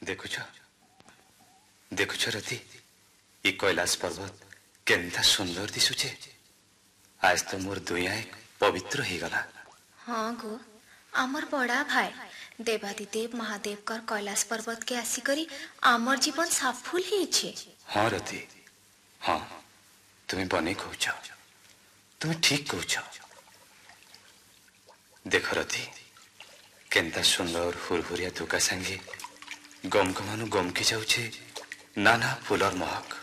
देखुछ देखुछ रति ये कैलाश पर्वत केन्ता सुंदर दिशुचे। आज तो मोर दुनिया एक पवित्र ही गला। हाँ गो आमर बड़ा भाई देवादिदेव महादेव कर कैलाश पर्वत के आसी करी आमर जीवन सफल ही। हाँ रति हाँ तुम्हें बने कहूच तुम्हें ठीक कहूच। देख रति केन्ता सुंदर हुरहुरिया धुका सांगे गमकमानु गमकी जाऊे नाना फुलर महक।